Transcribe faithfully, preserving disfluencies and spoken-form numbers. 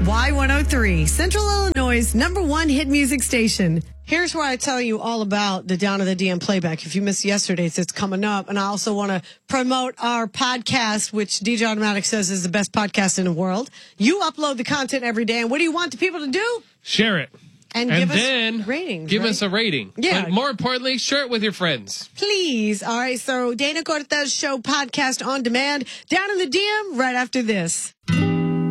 Y one oh three, Central Illinois' number one hit music station. Here's where I tell you all about the Down to the D M playback. If you missed yesterday's, it's coming up. And I also want to promote our podcast, which D J Automatic says is the best podcast in the world. You upload the content every day. And what do you want the people to do? Share it. And, and give then us ratings. Give right? us a rating. Yeah. But more importantly, share it with your friends. Please. All right. So Dana Cortez Show podcast on demand. Down in the D M right after this.